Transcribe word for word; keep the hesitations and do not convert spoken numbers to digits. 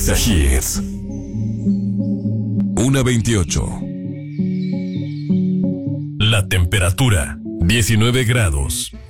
Exa Hits. una veintiocho. La temperatura, diecinueve grados.